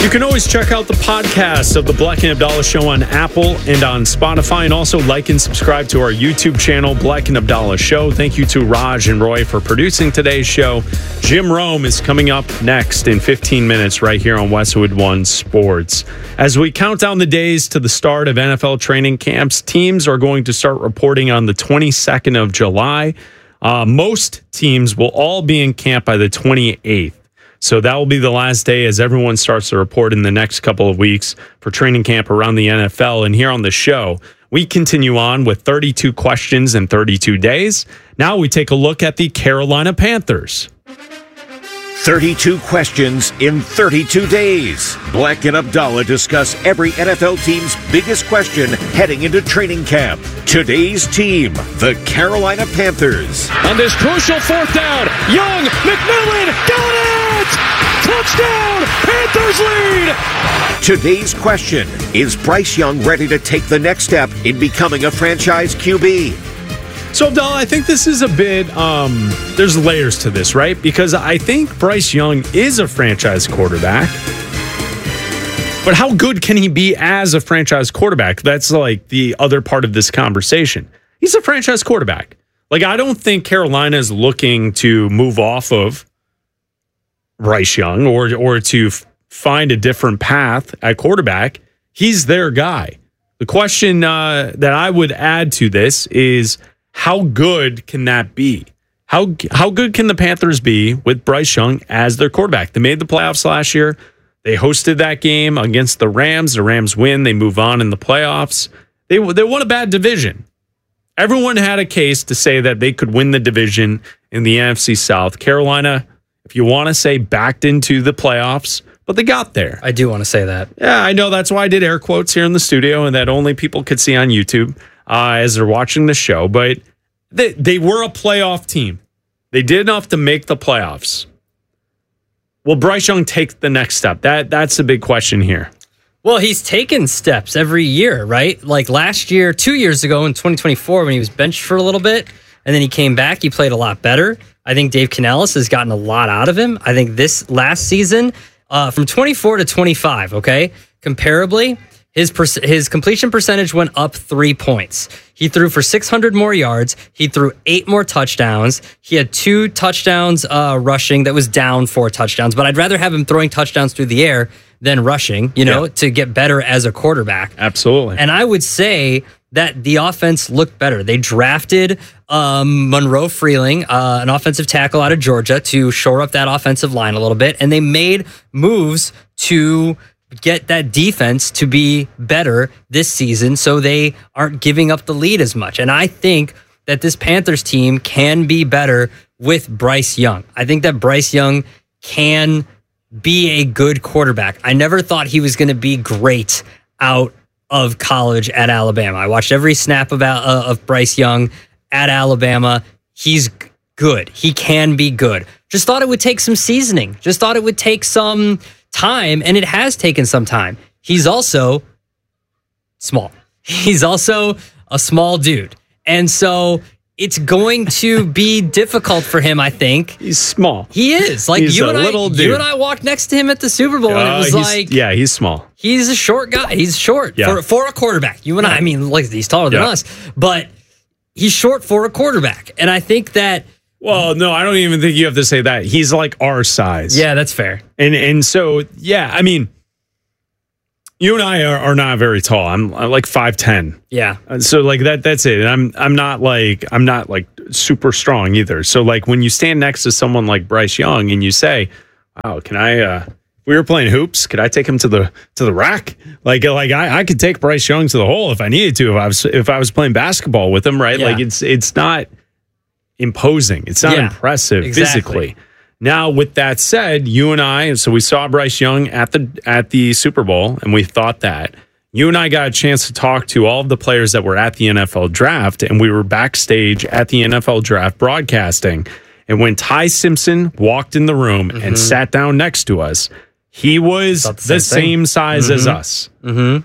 You can always check out the podcast of the Black and Abdallah Show on Apple and on Spotify, and also like and subscribe to our YouTube channel, Black and Abdallah Show. Thank you to Raj and Roy for producing today's show. Jim Rome is coming up next in 15 minutes right here on Westwood One Sports. As we count down the days to the start of NFL training camps, teams are going to start reporting on the 22nd of July. Most teams will all be in camp by the 28th. So that will be the last day as everyone starts to report in the next couple of weeks for training camp around the NFL. And here on the show, we continue on with 32 questions in 32 days. Now we take a look at the Carolina Panthers. 32 questions in 32 days. Black and Abdallah discuss every NFL team's biggest question heading into training camp. Today's team, the Carolina Panthers. On this crucial fourth down, Young, McMillan, got it! Touchdown, Panthers lead! Today's question, is Bryce Young ready to take the next step in becoming a franchise QB? So, Abdallah, I think this is a bit, there's layers to this, right? Because I think Bryce Young is a franchise quarterback. But how good can he be as a franchise quarterback? That's like the other part of this conversation. He's a franchise quarterback. Like, I don't think Carolina is looking to move off of Bryce Young or to find a different path at quarterback. He's their guy. The question that I would add to this is, how good can that be? How good can the Panthers be with Bryce Young as their quarterback? They made the playoffs last year. They hosted that game against the Rams. The Rams win. They move on in the playoffs. They won a bad division. Everyone had a case to say that they could win the division in the NFC South. Carolina, if you want to say, backed into the playoffs, but they got there. I do want to say that. Yeah, I know. That's why I did air quotes here in the studio and that only people could see on YouTube as they're watching the show. But they were a playoff team. They did enough to make the playoffs. Will Bryce Young take the next step? That's the big question here. Well, he's taken steps every year, right? Like last year, 2 years ago in 2024, when he was benched for a little bit, and then he came back, he played a lot better. I think Dave Canales has gotten a lot out of him. I think this last season, from 24 to 25, okay, comparably, his completion percentage went up 3 points. He threw for 600 more yards. He threw 8 more touchdowns. He had 2 touchdowns rushing. That was down 4 touchdowns. But I'd rather have him throwing touchdowns through the air than rushing, to get better as a quarterback. Absolutely. And I would say that the offense looked better. They drafted Monroe Freeling, an offensive tackle out of Georgia, to shore up that offensive line a little bit. And they made moves to get that defense to be better this season so they aren't giving up the lead as much. And I think that this Panthers team can be better with Bryce Young. I think that Bryce Young can be a good quarterback. I never thought he was going to be great out of college at Alabama. I watched every snap of Bryce Young at Alabama. He's good. He can be good. Just thought it would take some seasoning. Just thought it would take some time, and it has taken some time. He's also small. He's also a small dude. And so it's going to be difficult for him, I think. He's small. He is. Like he's little dude. You and I walked next to him at the Super Bowl, and it was like... Yeah, he's small. He's a short guy. He's short for a quarterback. You and I mean, like, he's taller than us, but he's short for a quarterback. And I think that... Well, no, I don't even think you have to say that. He's like our size. Yeah, that's fair. And so, yeah, I mean, you and I are not very tall. I'm like 5'10". Yeah. So like that's it. And I'm not like super strong either. So like when you stand next to someone like Bryce Young and you say, "Wow, can I if we were playing hoops, could I take him to the rack? Like I could take Bryce Young to the hole if I needed to if I was playing basketball with him, right? Yeah. Like it's not imposing. It's not impressive physically. Now, with that said, you and I, so we saw Bryce Young at the Super Bowl, and we thought that. You and I got a chance to talk to all of the players that were at the NFL draft, and we were backstage at the NFL draft broadcasting. And when Ty Simpson walked in the room and sat down next to us, he was the same size as us. Mm-hmm.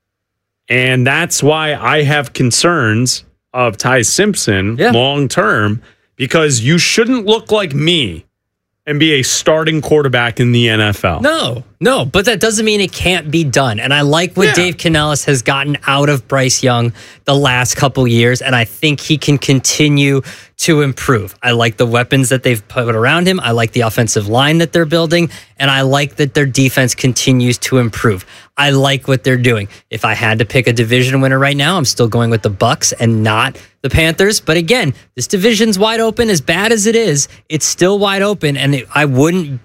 And that's why I have concerns of Ty Simpson long term, because you shouldn't look like me and be a starting quarterback in the NFL. No, but that doesn't mean it can't be done. And I like what Dave Canellis has gotten out of Bryce Young the last couple years, and I think he can continue to improve. I like the weapons that they've put around him. I like the offensive line that they're building, and I like that their defense continues to improve. I like what they're doing. If I had to pick a division winner right now, I'm still going with the Bucs and not the Panthers. But again, this division's wide open. As bad as it is, it's still wide open. And I wouldn't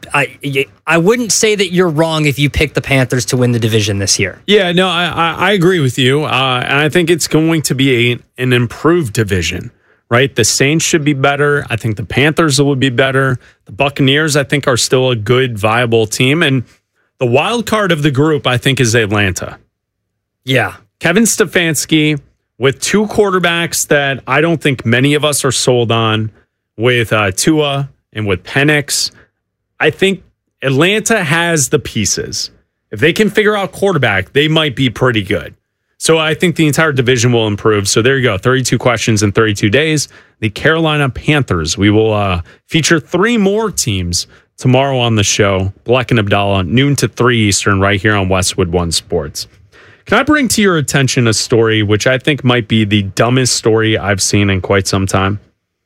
say that you're wrong if you pick the Panthers to win the division this year. Yeah, no, I agree with you. And I think it's going to be an improved division, right? The Saints should be better. I think the Panthers will be better. The Buccaneers, I think, are still a good, viable team. And the wild card of the group, I think, is Atlanta. Yeah. Kevin Stefanski with two quarterbacks that I don't think many of us are sold on, with Tua and with Penix. I think Atlanta has the pieces. If they can figure out quarterback, they might be pretty good. So I think the entire division will improve. So there you go. 32 questions in 32 days. The Carolina Panthers. We will feature 3 more teams tomorrow on the show. Black and Abdallah, noon to 3 Eastern, right here on Westwood One Sports. Can I bring to your attention a story which I think might be the dumbest story I've seen in quite some time?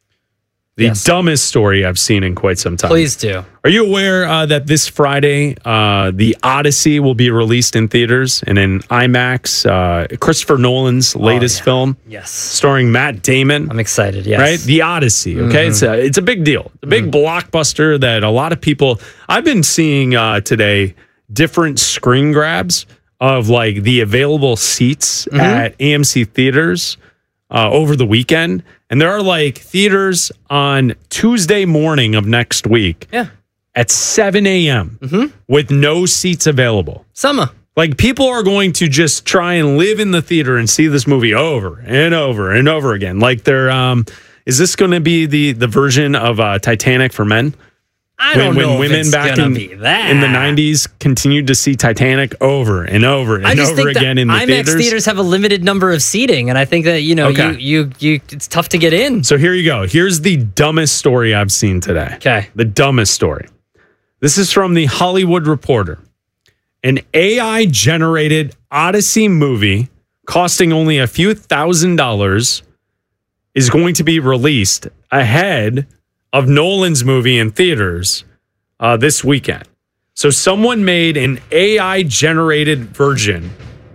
Dumbest story I've seen in quite some time. Please do. Are you aware that this Friday, The Odyssey will be released in theaters and in IMAX? Christopher Nolan's latest film. Yes. Starring Matt Damon. I'm excited, yes. Right? The Odyssey, okay? It's a big deal. A big blockbuster that a lot of people... I've been seeing today different screen grabs of like the available seats at AMC theaters over the weekend. And there are like theaters on Tuesday morning of next week at 7 a.m. With no seats available. Summer. Like people are going to just try and live in the theater and see this movie over and over and over again. Like they're, is this going to be the version of Titanic for men? I don't know when women back in the 90s continued to see Titanic over and over and over again in the IMAX theaters have a limited number of seating, and I think that you it's tough to get in. So here you go. Here's the dumbest story I've seen today. Okay, the dumbest story. This is from the Hollywood Reporter. An AI generated Odyssey movie costing only a few $1,000s is going to be released ahead of Nolan's movie in theaters this weekend. So someone made an AI-generated version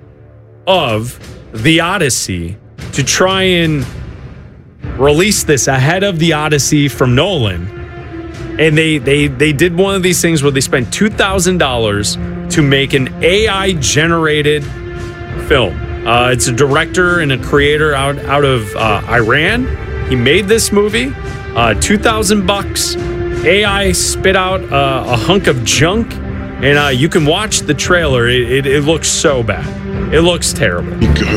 of The Odyssey to try and release this ahead of The Odyssey from Nolan. And they did one of these things where they spent $2,000 to make an AI-generated film. It's a director and a creator out of Iran. He made this movie. $2,000. AI spit out a hunk of junk, and you can watch the trailer. It looks so bad. It looks terrible.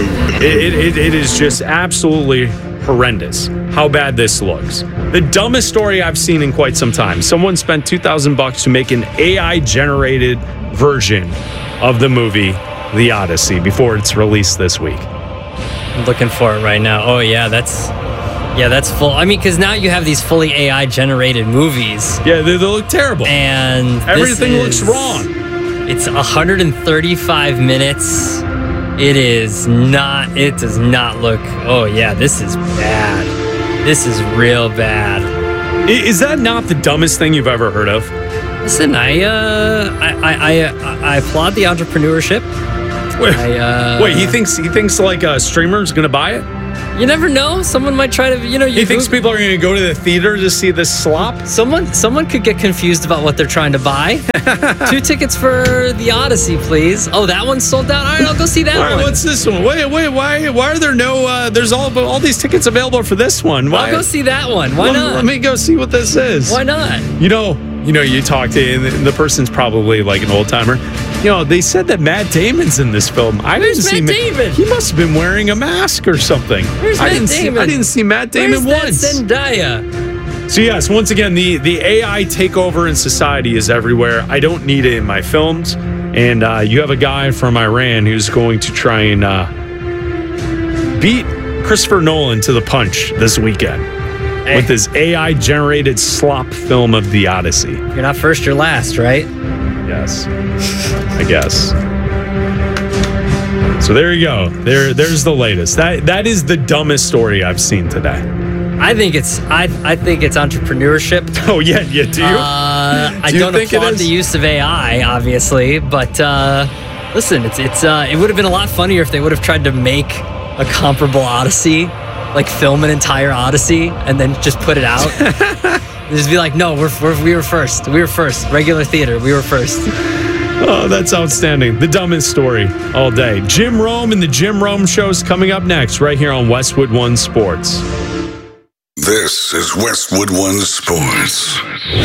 It is just absolutely horrendous how bad this looks. The dumbest story I've seen in quite some time. Someone spent $2,000 to make an AI-generated version of the movie The Odyssey before it's released this week. I'm looking for it right now. Oh, yeah, that's full. I mean, because now you have these fully AI generated movies. Yeah, they look terrible. And everything looks wrong. It's 135 minutes. It does not look. Oh, yeah, this is bad. This is real bad. Is that not the dumbest thing you've ever heard of? Listen, I applaud the entrepreneurship. Wait, he thinks like a streamer is going to buy it? You never know. Someone might try to, He thinks people are going to go to the theater to see this slop? Someone could get confused about what they're trying to buy. 2 tickets for The Odyssey, please. Oh, that one's sold out? All right, I'll go see that one. What's this one? Wait, why are there no, there's all these tickets available for this one? Why? I'll go see that one. Why not? Let me go see what this is. Why not? You talk to, and the person's probably like an old timer. They said that Matt Damon's in this film. I didn't see Matt Damon. He must have been wearing a mask or something. Where's Matt Damon? I didn't see Matt Damon once. Zendaya. So yes, once again, the AI takeover in society is everywhere. I don't need it in my films. And you have a guy from Iran who's going to try and beat Christopher Nolan to the punch this weekend. with his AI-generated slop film of the Odyssey. You're not first, you're last, right? Yes, I guess. So there you go. There's the latest. That is the dumbest story I've seen today. I think it's entrepreneurship. Oh yeah, do you? I don't applaud the use of AI, obviously, but listen, it would have been a lot funnier if they would have tried to make a comparable Odyssey, like film an entire Odyssey and then just put it out. Just be like, no, we were first. We were first. Regular theater, we were first. Oh, that's outstanding. The dumbest story all day. Jim Rome and the Jim Rome Show's coming up next, right here on Westwood One Sports. This is Westwood One Sports.